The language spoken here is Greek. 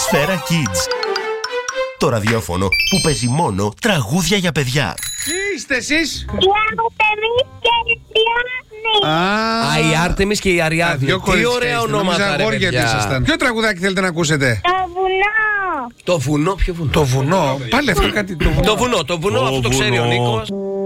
Σφαίρα Kids. Το ραδιόφωνο που παίζει μόνο τραγούδια για παιδιά. Τι είστε εσείς? Η Άρτεμις και η Αριάδνη. Η Άρτεμις και η Αριάδνη. Τι ωραία ονόματα, ρε παιδιά. Ποιο τραγουδάκι θέλετε να ακούσετε? Το βουνό. Το βουνό, ποιο βουνό? Το βουνό, πάλι αυτό κάτι. Το βουνό, αυτό το ξέρει ο Νίκος.